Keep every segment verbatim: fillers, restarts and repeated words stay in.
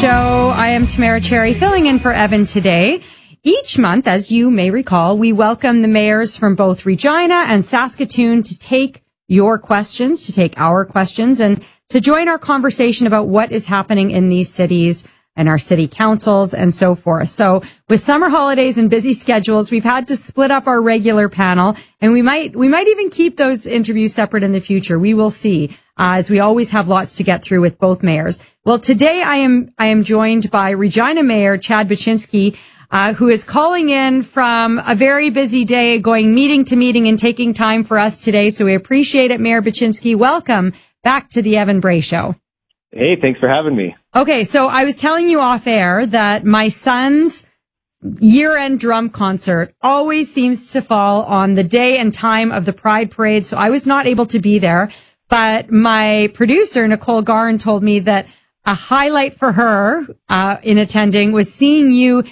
Show. I am Tamara Cherry, filling in for Evan today. Each month, as you may recall, we welcome the mayors from both Regina and Saskatoon to take your questions, to take our questions, and to join our conversation about what is happening in these cities and our city councils and so forth. So with summer holidays and busy schedules, we've had to split up our regular panel, and we might, we might even keep those interviews separate in the future. We will see, uh, as we always have lots to get through with both mayors. Well, today I am, I am joined by Regina Mayor Chad Buczynski, uh, who is calling in from a very busy day, going meeting to meeting and taking time for us today. So we appreciate it, Mayor Buczynski. Welcome back to the Evan Bray Show. Hey, thanks for having me. Okay, so I was telling you off air that my son's year-end drum concert always seems to fall on the day and time of the Pride Parade, so I was not able to be there. But my producer, Nicole Garin, told me that a highlight for her uh in attending was seeing you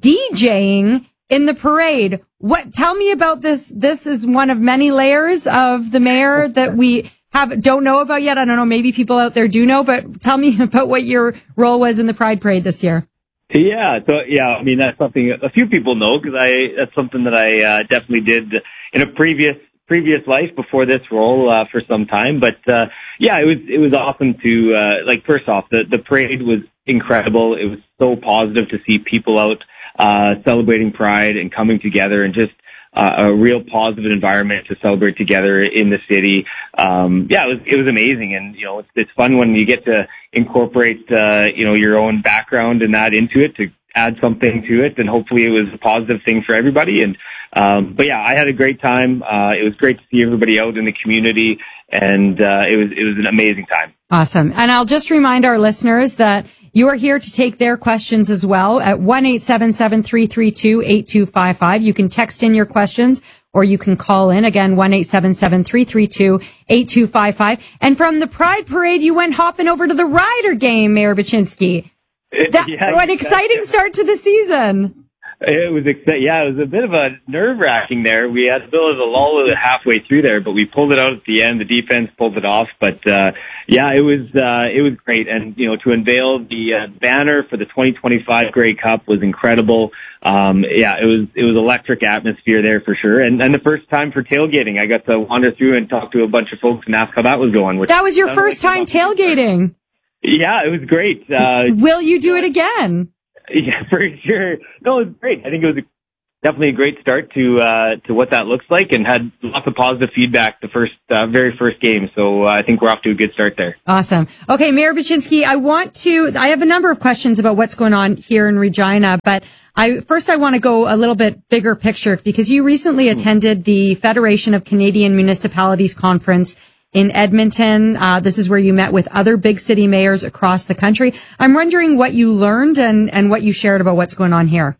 DJing in the parade. What? Tell me about this. This is one of many layers of the mayor that we have don't know about yet. I don't know. Maybe people out there do know, but tell me about what your role was in the Pride Parade this year. Yeah, so yeah, I mean that's something a few people know because I that's something that I uh, definitely did in a previous previous life before this role uh, for some time. But uh, yeah, it was it was awesome to uh, like first off the the parade was incredible. It was so positive to see people out uh celebrating Pride and coming together and just Uh, a real positive environment to celebrate together in the city. Um, yeah, it was, it was amazing. And, you know, it's, it's fun when you get to incorporate, uh, you know, your own background and that into it to add something to it. And hopefully it was a positive thing for everybody. And, um, but yeah, I had a great time. Uh, it was great to see everybody out in the community. And, uh, it was, it was an amazing time. Awesome. And I'll just remind our listeners that you are here to take their questions as well at one eight seven seven, three three two, eight two five five. You can text in your questions or you can call in. Again, one eight seven seven, three three two, eight two five five. And from the Pride Parade, you went hopping over to the Rider game, Mayor Buczynski. That, yeah, what an exciting start to the season. It was, yeah, it was a bit of a nerve wracking there. We had a bit of a lull halfway through there, but we pulled it out at the end. The defense pulled it off, but, uh, yeah, it was, uh, it was great. And, you know, to unveil the uh, banner for the twenty twenty-five Grey Cup was incredible. Um, yeah, it was, it was electric atmosphere there for sure. And, and the first time for tailgating, I got to wander through and talk to a bunch of folks and ask how that was going. Which that was your first time tailgating. Yeah, it was great. Uh, Will you do it again? Yeah, for sure. No, it was great. I think it was a, definitely a great start to uh to what that looks like, and had lots of positive feedback the first uh, very first game. So uh, I think we're off to a good start there. Awesome. Okay, Mayor Buczynski, I want to. I have a number of questions about what's going on here in Regina, but I first I want to go a little bit bigger picture because you recently attended the Federation of Canadian Municipalities Conference in Edmonton. Uh, this is where you met with other big city mayors across the country. I'm wondering what you learned and, and what you shared about what's going on here.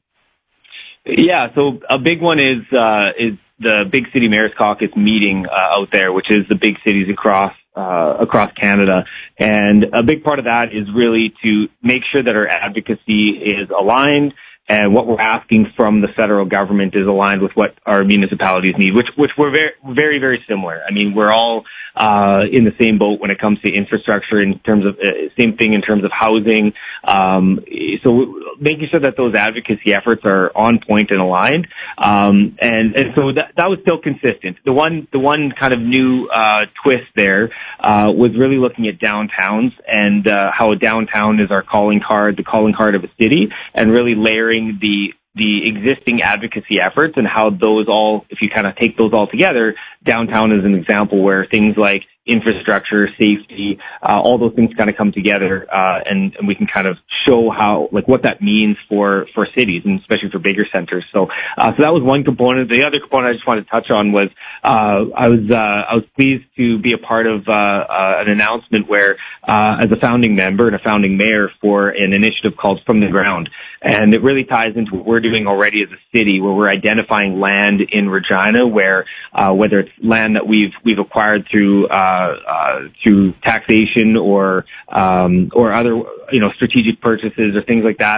Yeah, so a big one is, uh, is the Big City Mayors Caucus meeting, uh, out there, which is the big cities across, uh, across Canada. And a big part of that is really to make sure that our advocacy is aligned and what we're asking from the federal government is aligned with what our municipalities need, which, which we're very, very, very similar. I mean, we're all, uh, in the same boat when it comes to infrastructure in terms of, uh, same thing in terms of housing. Um, so making sure that those advocacy efforts are on point and aligned. Um, and, and so that, that was still consistent. The one, the one kind of new, uh, twist there, uh, was really looking at downtowns and, uh, how a downtown is our calling card, the calling card of a city, and really layering the the existing advocacy efforts and how those all, if you kind of take those all together, downtown is an example where things like infrastructure, safety, uh, all those things kind of come together, uh, and, and we can kind of show how, like, what that means for, for cities and especially for bigger centers. So, uh, so that was one component. The other component I just wanted to touch on was, uh, I was, uh, I was pleased to be a part of, uh, uh, an announcement where, uh, as a founding member and a founding mayor for an initiative called From the Ground. And it really ties into what we're doing already as a city, where we're identifying land in Regina where, uh, whether it's land that we've, we've acquired through, uh, uh, through taxation or, um, or other, you know, strategic purchases or things like that,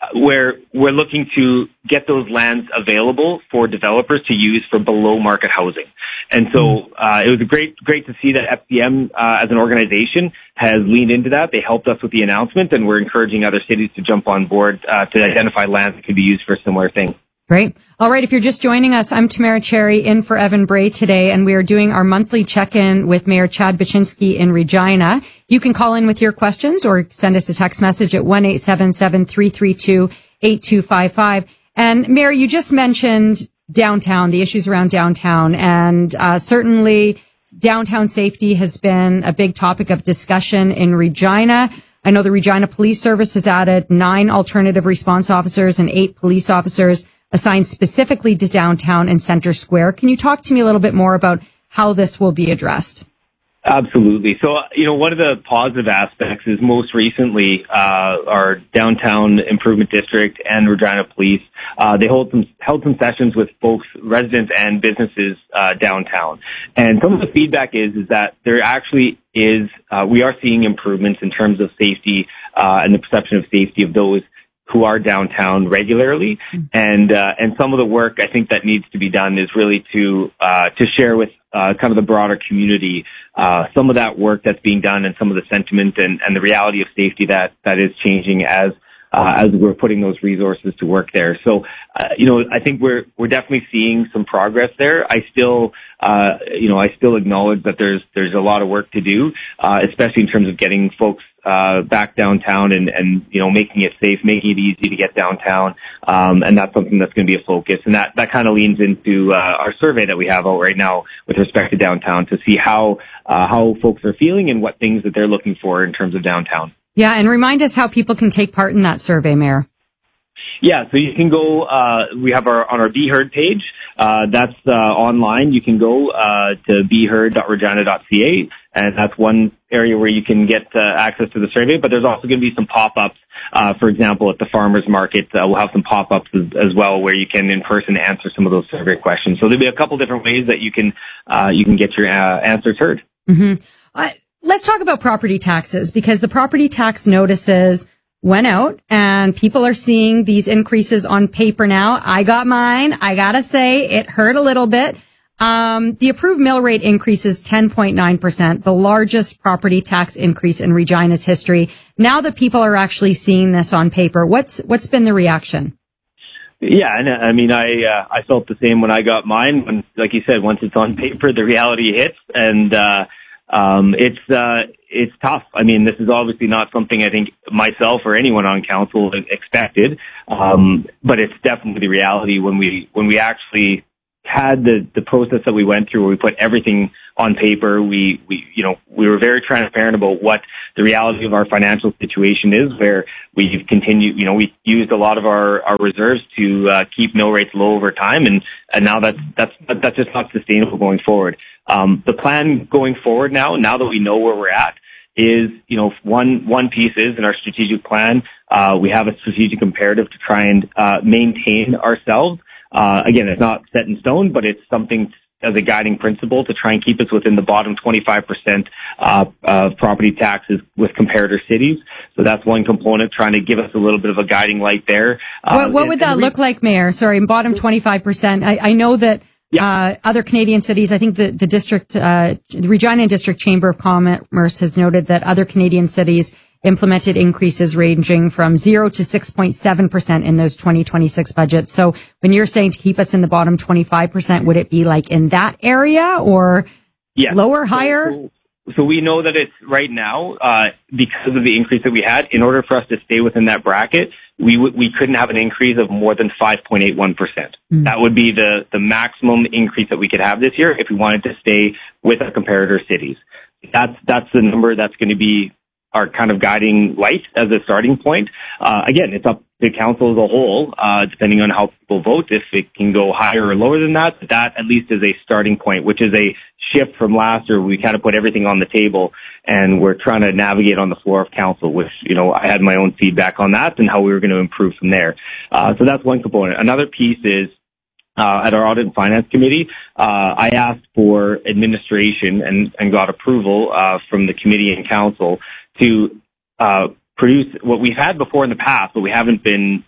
where we're looking to get those lands available for developers to use for below market housing. And so uh, it was great, great to see that F C M uh, as an organization has leaned into that. They helped us with the announcement, and we're encouraging other cities to jump on board uh, to identify lands that could be used for a similar thing. Great. All right. If you're just joining us, I'm Tamara Cherry in for Evan Bray today, and we are doing our monthly check-in with Mayor Chad Buczynski in Regina. You can call in with your questions or send us a text message at one eight seven seven, three three two, eight two five five. And Mayor, you just mentioned downtown, the issues around downtown, and uh, certainly downtown safety has been a big topic of discussion in Regina. I know the Regina Police Service has added nine alternative response officers and eight police officers assigned specifically to downtown and Center Square. Can you talk to me a little bit more about how this will be addressed? Absolutely. So, you know, one of the positive aspects is most recently, uh, our downtown improvement district and Regina Police, uh, they hold some, held some sessions with folks, residents and businesses, uh, downtown. And some of the feedback is, is that there actually is, uh, we are seeing improvements in terms of safety, uh, and the perception of safety of those who are downtown regularly. Mm-hmm. And, uh, and some of the work I think that needs to be done is really to, uh, to share with, uh, kind of the broader community, uh, some of that work that's being done and some of the sentiment and, and the reality of safety that, that is changing as, uh, as we're putting those resources to work there. So, uh, you know, I think we're, we're definitely seeing some progress there. I still, uh, you know, I still acknowledge that there's, there's a lot of work to do, uh, especially in terms of getting folks, uh, back downtown and, and, you know, making it safe, making it easy to get downtown. Um, and that's something that's going to be a focus. And that, that kind of leans into, uh, our survey that we have out right now with respect to downtown to see how, uh, how folks are feeling and what things that they're looking for in terms of downtown. Yeah. And remind us how people can take part in that survey, Mayor. Yeah. So you can go, uh, we have our, on our Be Heard page. Uh, that's, uh, online. You can go, uh, to be heard dot regina dot c a, and that's one area where you can get, uh, access to the survey, but there's also going to be some pop-ups. Uh, for example, at the farmers market, uh, we'll have some pop-ups as, as well where you can in person answer some of those survey questions. So there'll be a couple different ways that you can, uh, you can get your, uh, answers heard. Mm-hmm. Uh, let's talk about property taxes, because the property tax notices went out and people are seeing these increases on paper now. I got mine. I gotta say it hurt a little bit. Um, the approved mill rate increase is ten point nine percent, the largest property tax increase in Regina's history. Now that people are actually seeing this on paper, what's, what's been the reaction? Yeah, and I mean, I, uh, I felt the same when I got mine. When, like you said, once it's on paper, the reality hits, and, uh, um, it's, uh, it's tough. I mean, this is obviously not something I think myself or anyone on council expected. Um, but it's definitely the reality when we, when we actually had the, the process that we went through where we put everything on paper. We, we, you know, we were very transparent about what the reality of our financial situation is, where we've continued, you know, we used a lot of our, our reserves to, uh, keep mill rates low over time. And, and now that's, that's, that's just not sustainable going forward. Um, the plan going forward now, now that we know where we're at, is, you know, one, one piece is in our strategic plan, uh, we have a strategic imperative to try and, uh, maintain ourselves. Uh, again, it's not set in stone, but it's something as a guiding principle to try and keep us within the bottom twenty-five percent, uh, of property taxes with comparator cities. So that's one component, trying to give us a little bit of a guiding light there. Uh, what, what would that re- look like, Mayor? Sorry, bottom twenty-five percent. I, I know that, yeah. Uh, other Canadian cities, I think the, the district, uh, the Regina District Chamber of Commerce has noted that other Canadian cities implemented increases ranging from zero to six point seven percent in those twenty twenty-six budgets. So when you're saying to keep us in the bottom twenty-five percent, would it be like in that area or yeah. lower, higher? So, so we know that it's right now, uh, because of the increase that we had, in order for us to stay within that bracket, we w- we couldn't have an increase of more than five point eight one percent. Mm. That would be the, the maximum increase that we could have this year if we wanted to stay with our comparator cities. That's, that's the number that's going to be our kind of guiding light as a starting point. Uh, again, it's up to council as a whole, uh, depending on how people vote, if it can go higher or lower than that. But that at least is a starting point, which is a shift from last year. We kind of put everything on the table and we're trying to navigate on the floor of council, which, you know, I had my own feedback on that and how we were going to improve from there. Uh, so that's one component. Another piece is, Uh, at our Audit and Finance Committee, uh, I asked for administration and, and got approval, uh, from the committee and council to, uh, produce what we've had before in the past, but we haven't been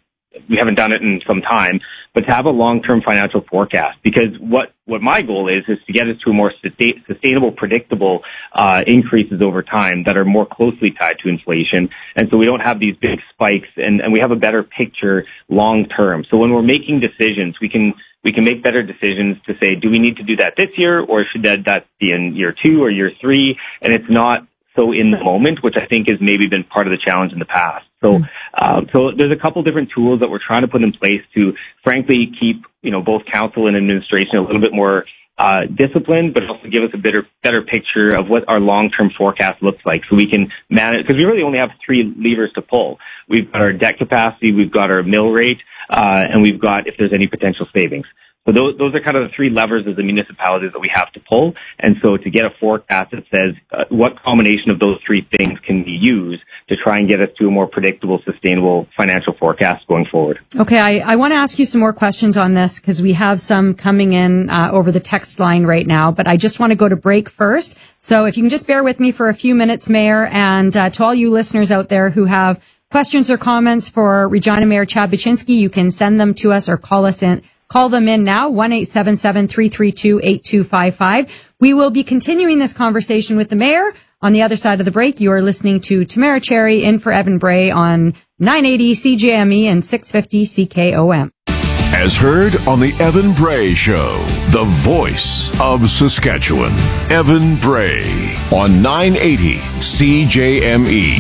we haven't done it in some time, but to have a long-term financial forecast. Because what, what my goal is, is to get us to a more sustainable, predictable, uh, increases over time that are more closely tied to inflation. And so we don't have these big spikes, and, and we have a better picture long-term. So when we're making decisions, we can, we can make better decisions to say, do we need to do that this year, or should that, that be in year two or year three? And it's not so in the moment, which I think has maybe been part of the challenge in the past. So, um, so there's a couple different tools that we're trying to put in place to, frankly, keep, you know, both council and administration a little bit more uh disciplined, but also give us a better better picture of what our long-term forecast looks like, so we can manage. Because we really only have three levers to pull. We've got our debt capacity, we've got our mill rate, uh, and we've got if there's any potential savings. So those, those are kind of the three levers as the municipalities that we have to pull. And so to get a forecast that says uh, what combination of those three things can be used to try and get us to a more predictable, sustainable financial forecast going forward. Okay, I, I want to ask you some more questions on this because we have some coming in uh, over the text line right now, but I just want to go to break first. So if you can just bear with me for a few minutes, Mayor, and uh, to all you listeners out there who have questions or comments for Regina Mayor Chad Buczynski, you can send them to us or call us in. Call them in now, one eight seven seven, three three two, eight two five five. We will be continuing this conversation with the mayor on the other side of the break. You are listening to Tamara Cherry in for Evan Bray on nine eighty C J M E and six fifty C K O M. As heard on the Evan Bray Show, the voice of Saskatchewan, Evan Bray on nine eighty C J M E.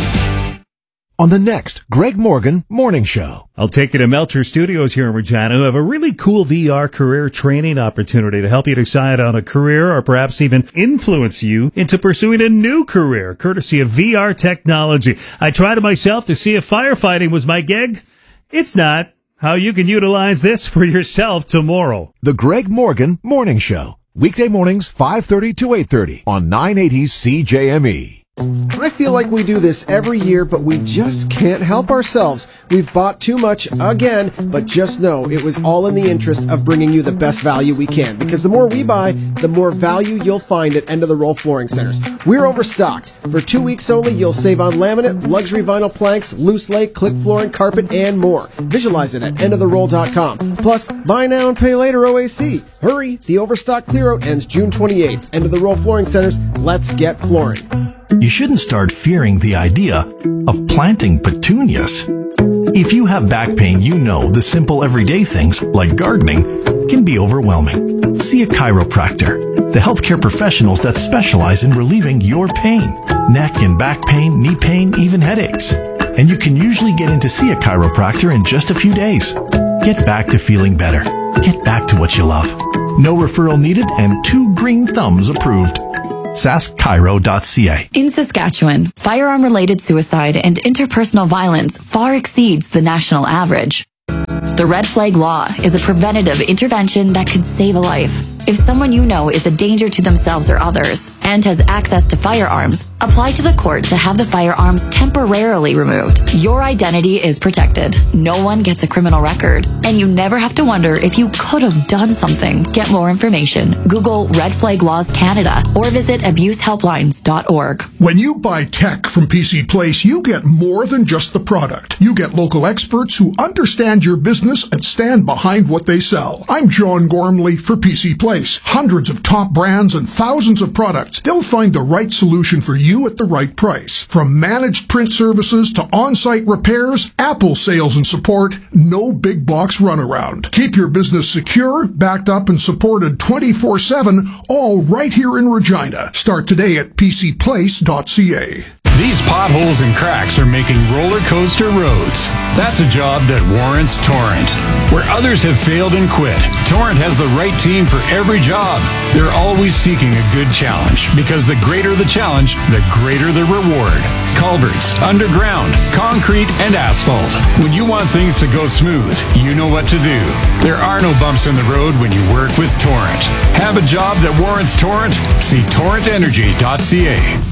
On the next Greg Morgan Morning Show. I'll take you to Melcher Studios here in Regina, who have a really cool V R career training opportunity to help you decide on a career or perhaps even influence you into pursuing a new career, courtesy of V R technology. I tried it myself to see if firefighting was my gig. It's not. How you can utilize this for yourself tomorrow. The Greg Morgan Morning Show. Weekday mornings, five thirty to eight thirty on nine eighty C J M E. I feel like we do this every year, but we just can't help ourselves. We've bought too much again, but just know it was all in the interest of bringing you the best value we can, because the more we buy, the more value you'll find at End of the Roll Flooring Centers. We're overstocked. For two weeks only, you'll save on laminate, luxury vinyl planks, loose lay, click flooring, carpet, and more. Visualize it at end of the roll dot com. Plus, buy now and pay later O A C. Hurry, the overstock clearout ends June twenty-eighth. End of the Roll Flooring Centers, let's get flooring. You shouldn't start fearing the idea of planting petunias. If you have back pain, you know the simple everyday things, like gardening, can be overwhelming. See a chiropractor, the healthcare professionals that specialize in relieving your pain, neck and back pain, knee pain, even headaches. And you can usually get in to see a chiropractor in just a few days. Get back to feeling better. Get back to what you love. No referral needed and two green thumbs approved. sask chiro dot c a. In Saskatchewan, firearm-related suicide and interpersonal violence far exceeds the national average. The Red Flag Law is a preventative intervention that could save a life. If someone you know is a danger to themselves or others and has access to firearms, apply to the court to have the firearms temporarily removed. Your identity is protected. No one gets a criminal record, and you never have to wonder if you could have done something. Get more information. Google Red Flag Laws Canada or visit abuse helplines dot org. When you buy tech from P C Place, you get more than just the product. You get local experts who understand your business and stand behind what they sell. I'm John Gormley for P C Place. Hundreds of top brands and thousands of products. They'll find the right solution for you at the right price. From managed print services to on-site repairs, Apple sales and support, no big box runaround. Keep your business secure, backed up and supported twenty-four seven, all right here in Regina. Start today at p c place dot c a. These potholes and cracks are making roller coaster roads. That's a job that warrants Torrent. Where others have failed and quit, Torrent has the right team for every job. They're always seeking a good challenge, because the greater the challenge, the greater the reward. Culverts, underground, concrete, and asphalt. When you want things to go smooth, you know what to do. There are no bumps in the road when you work with Torrent. Have a job that warrants Torrent? See torrent energy dot c a.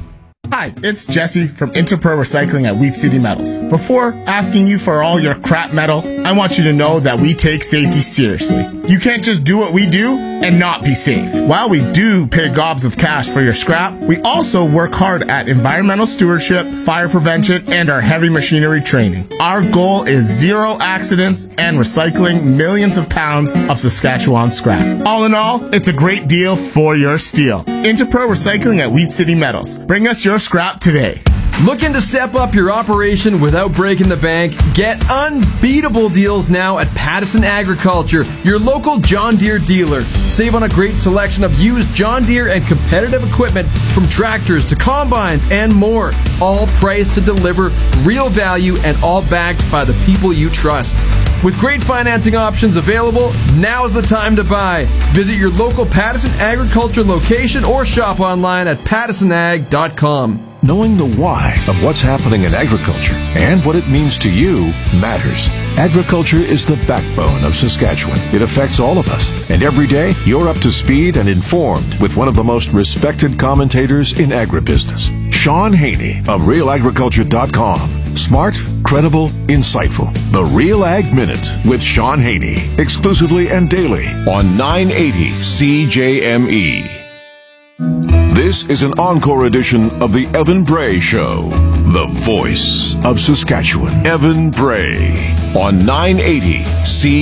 Hi, it's Jesse from Interpro Recycling at Wheat City Metals. Before asking you for all your crap metal, I want you to know that we take safety seriously. You can't just do what we do and not be safe. While we do pay gobs of cash for your scrap, we also work hard at environmental stewardship, fire prevention, and our heavy machinery training. Our goal is zero accidents and recycling millions of pounds of Saskatchewan scrap. All in all, it's a great deal for your steel. Interpro Recycling at Wheat City Metals. Bring us your scrap today. Looking to step up your operation without breaking the bank? Get unbeatable deals now at Pattison Agriculture, your local John Deere dealer. Save on a great selection of used John Deere and competitive equipment from tractors to combines and more. All priced to deliver real value and all backed by the people you trust. With great financing options available, now is the time to buy. Visit your local Pattison Agriculture location or shop online at pattison ag dot com. Knowing the why of what's happening in agriculture and what it means to you matters. Agriculture is the backbone of Saskatchewan. It affects all of us. And every day, you're up to speed and informed with one of the most respected commentators in agribusiness, Sean Haney of real agriculture dot com. Smart, credible, insightful. The Real Ag Minute with Sean Haney. Exclusively and daily on nine eighty C J M E. This is an encore edition of the Evan Bray Show, the voice of Saskatchewan. Evan Bray on nine eighty C J M E.